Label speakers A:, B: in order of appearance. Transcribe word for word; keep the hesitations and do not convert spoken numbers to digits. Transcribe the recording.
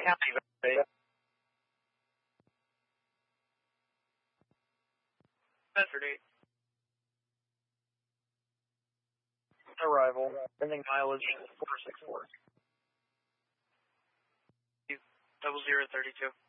A: County, Bay. Bedford eight. Arrival. Ending mileage four six four. Double zero thirty two.